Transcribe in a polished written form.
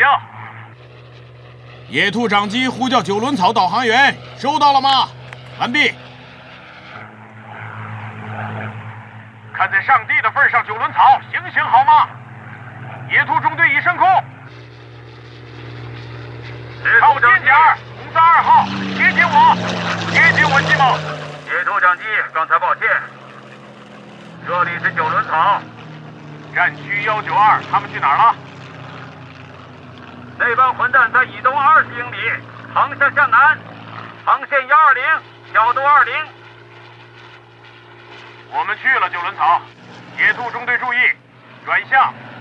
野兔长机呼叫九轮草导航员，收到了吗？完毕。 看在上帝的份上，九轮草，醒醒好吗？野兔中队已升空。靠近点儿，红色2号，接近我，接近我，西蒙。 野兔长机，刚才抱歉。这里是九轮草。 战区192，他们去哪儿了？ 那帮混蛋在以东20英里，航向向南，航线120，角度20。 我们去了，九轮草。野兔中队注意，转向。